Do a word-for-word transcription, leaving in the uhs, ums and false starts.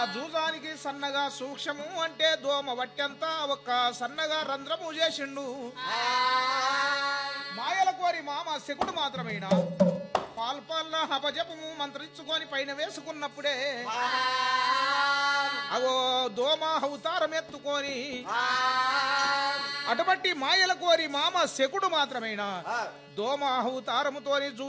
జూజానికి సన్నగా సూక్ష్మము అంటే దోమ వట్టెంతా ఒక్క సన్నగా రంధ్రము చేసిండు. మాయల కోరి మామ శకుడు మాత్రమేనా పాల్పాల అపజపము మంత్రించుకొని పైన వేసుకున్నప్పుడే అగో దోమ అవతారం ఎత్తుకొని అటువంటి మాయల కోరి మామ శకుడు మాత్రమేనా దోమ అవతారముతోని